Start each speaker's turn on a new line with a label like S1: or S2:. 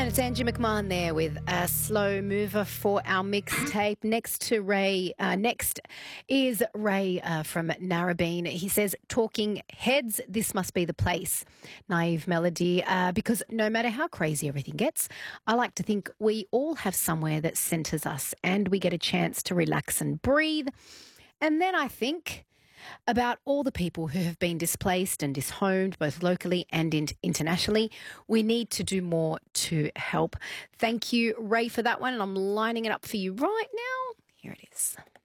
S1: It's Angie McMahon there with a slow mover for our mixtape. Next is Ray from Narrabeen. He says, "Talking heads, this must be the place." Naive melody, because no matter how crazy everything gets, I like to think we all have somewhere that centres us and we get a chance to relax and breathe. And then I think about all the people who have been displaced and dishomed, both locally and internationally. We need to do more to help. Thank you, Ray, for that one. And I'm lining it up for you right now. Here it is.